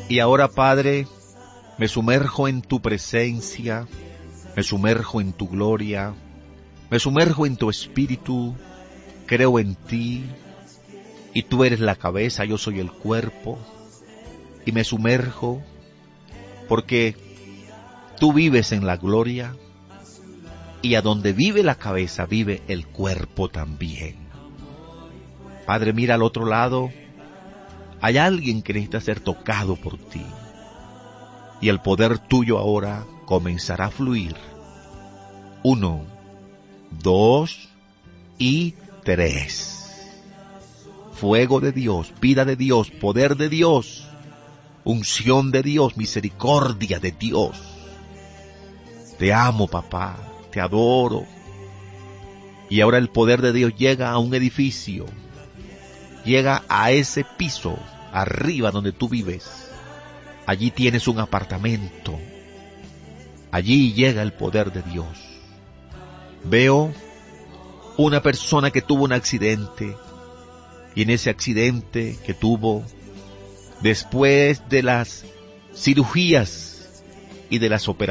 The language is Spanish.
Y ahora, Padre, me sumerjo en tu presencia, me sumerjo en tu gloria, me sumerjo en tu espíritu, creo en ti, y tú eres la cabeza, yo soy el cuerpo, y me sumerjo porque tú vives en la gloria, y a donde vive la cabeza vive el cuerpo también. Padre, mira al otro lado, hay alguien que necesita ser tocado por ti, y el poder tuyo ahora comenzará a fluir. 1, 2 y 3. Fuego de Dios, vida de Dios, poder de Dios, unción de Dios, misericordia de Dios. Te amo, papá, te adoro. Y ahora el poder de Dios llega a un edificio, llega a ese piso, arriba donde tú vives. Allí tienes un apartamento. Allí llega el poder de Dios. Veo una persona que tuvo un accidente, y en ese accidente que tuvo, después de las cirugías y de las operaciones,